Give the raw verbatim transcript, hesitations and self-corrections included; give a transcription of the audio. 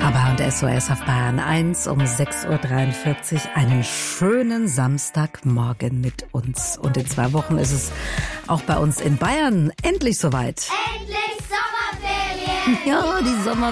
ABBA und S O S auf Bayern eins um sechs Uhr dreiundvierzig. Einen schönen Samstagmorgen mit uns. Und in zwei Wochen ist es auch bei uns in Bayern endlich soweit. Endlich Sommerferien! Ja, die Sommerferien.